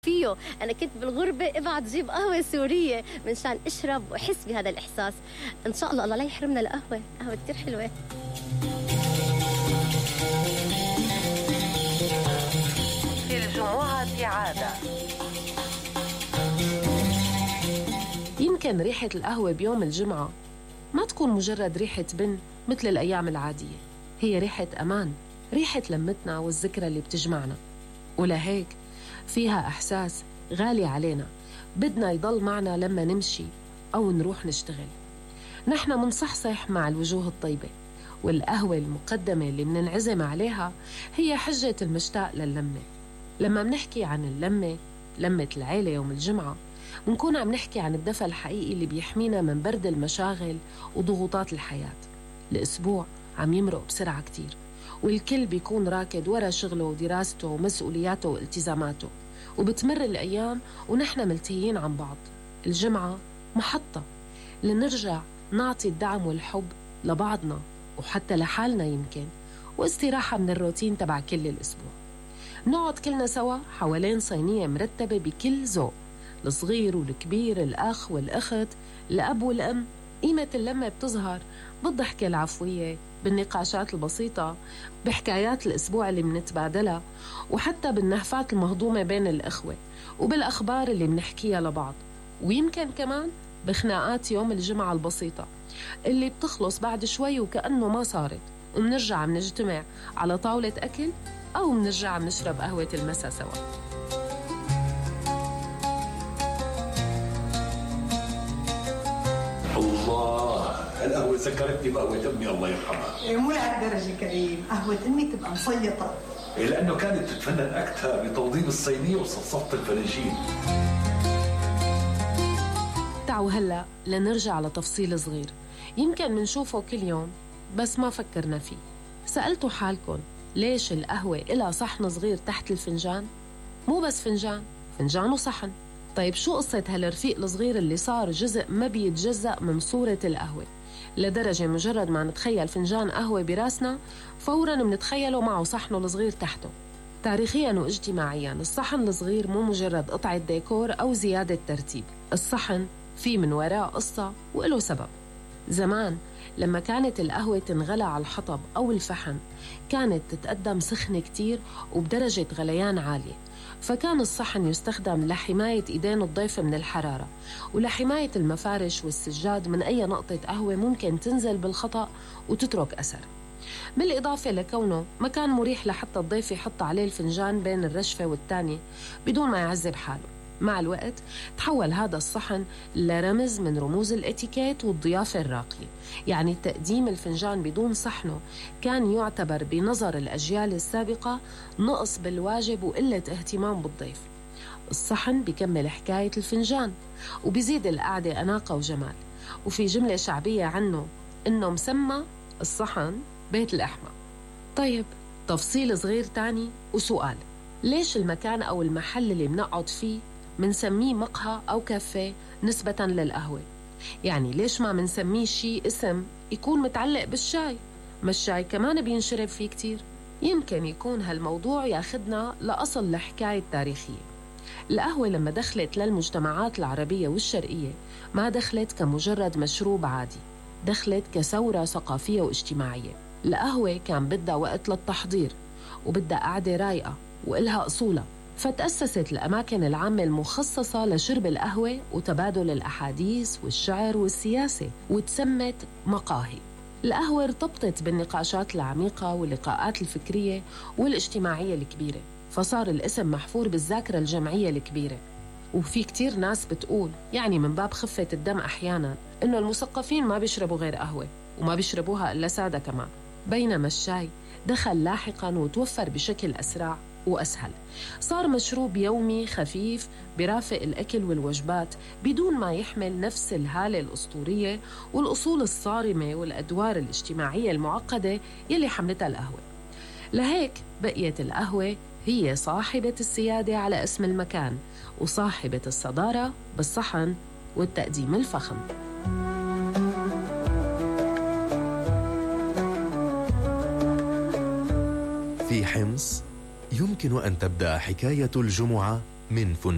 فيه. أنا كنت بالغربة ابعت جيب قهوة سورية منشان أشرب وأحس بهذا الإحساس. إن شاء الله لا يحرمنا القهوة، قهوة كتير حلوة. في الجمعة عادة. يمكن ريحة القهوة بيوم الجمعة ما تكون مجرد ريحة بن مثل الأيام العادية، هي ريحة أمان، ريحة لمتنا والذكرى اللي بتجمعنا، ولهيك فيها إحساس غالي علينا بدنا يضل معنا لما نمشي أو نروح نشتغل. نحن منصحصح مع الوجوه الطيبة، والقهوة المقدمة اللي مننعزم عليها هي حجة المشتاق للمة. لما منحكي عن اللمة، لمة العيلة يوم الجمعة، منكون عم نحكي عن الدفء الحقيقي اللي بيحمينا من برد المشاغل وضغوطات الحياة. الأسبوع عم يمرق بسرعة كتير، والكل بيكون راكد ورا شغله ودراسته ومسؤولياته والتزاماته، وبتمر الأيام ونحن ملتهيين عن بعض. الجمعة محطة لنرجع نعطي الدعم والحب لبعضنا وحتى لحالنا يمكن، واستراحة من الروتين تبع كل الأسبوع. نقعد كلنا سوا حوالين صينية مرتبة بكل ذوق، الصغير والكبير، الأخ والأخت، الأب والأم. قيمة اللمة بتظهر بالضحكة العفوية، بالنقاشات البسيطة، بحكايات الأسبوع اللي منتبادلها، وحتى بالنهفات المهضومة بين الأخوة، وبالأخبار اللي منحكيها لبعض، ويمكن كمان بخناقات يوم الجمعة البسيطة اللي بتخلص بعد شوي وكأنه ما صارت، ومنرجع منجتمع على طاولة أكل أو منرجع منشرب قهوة المسا سوا. الله، القهوة سكرتني بقهوة أمي الله يرحمها. مو لهالدرجة كريم، قهوة أمي تبقى مصيطة. لأنه كانت تتفنن أكثر بتوضيب الصينية وصفصفة الفناجين. تعوا هلأ لنرجع لتفصيل صغير يمكن منشوفه كل يوم بس ما فكرنا فيه. سألتوا حالكم ليش القهوة إلها صحن صغير تحت الفنجان؟ مو بس فنجان، فنجان وصحن. طيب شو قصة هالرفيق الصغير اللي صار جزء ما بيتجزأ من صورة القهوة، لدرجة مجرد ما نتخيل فنجان قهوة براسنا فوراً منتخيله معه صحنه الصغير تحته؟ تاريخياً واجتماعياً الصحن الصغير مو مجرد قطعة ديكور أو زيادة ترتيب، الصحن في من وراء قصة وله سبب. زمان لما كانت القهوة تنغلى على الحطب أو الفحم كانت تتقدم سخنة كتير وبدرجة غليان عالية، فكان الصحن يستخدم لحماية إيدين الضيف من الحرارة، ولحماية المفارش والسجاد من أي نقطة قهوة ممكن تنزل بالخطأ وتترك أثر، بالإضافة لكونه مكان مريح لحتى الضيف يحط عليه الفنجان بين الرشفة والتانية بدون ما يعذب حاله. مع الوقت تحول هذا الصحن لرمز من رموز الاتيكيت والضيافة الراقية، يعني تقديم الفنجان بدون صحنه كان يعتبر بنظر الأجيال السابقة نقص بالواجب وقلة اهتمام بالضيف. الصحن بيكمل حكاية الفنجان وبيزيد القعدة أناقة وجمال، وفي جملة شعبية عنه إنه مسمى الصحن بيت الأحمى. طيب تفصيل صغير تاني وسؤال، ليش المكان أو المحل اللي بنقعد فيه منسميه مقهى أو كافيه نسبة للقهوة؟ يعني ليش ما منسميه شيء اسم يكون متعلق بالشاي؟ ما الشاي كمان بينشرب فيه كتير. يمكن يكون هالموضوع ياخدنا لأصل لحكاية تاريخية. القهوة لما دخلت للمجتمعات العربية والشرقية ما دخلت كمجرد مشروب عادي، دخلت كثورة ثقافية واجتماعية. القهوة كان بدها وقت للتحضير وبدها قعدة رايقة وإلها أصولها، فتأسست الأماكن العامة المخصصة لشرب القهوة وتبادل الأحاديث والشعر والسياسة، وتسمت مقاهي. القهوة ارتبطت بالنقاشات العميقة واللقاءات الفكرية والاجتماعية الكبيرة، فصار الاسم محفور بالذاكرة الجمعية الكبيرة. وفي كتير ناس بتقول يعني من باب خفة الدم أحيانا إنه المثقفين ما بيشربوا غير قهوة وما بيشربوها إلا سادة كمان، بينما الشاي دخل لاحقاً وتوفر بشكل أسرع وأسهل، صار مشروب يومي خفيف برافق الأكل والوجبات بدون ما يحمل نفس الهالة الأسطورية والأصول الصارمة والأدوار الاجتماعية المعقدة يلي حملتها القهوة. لهيك بقيت القهوة هي صاحبة السيادة على اسم المكان وصاحبة الصدارة بالصحن والتقديم الفخم. في حمص يمكن أن تبدأ حكاية الجمعة من فنجان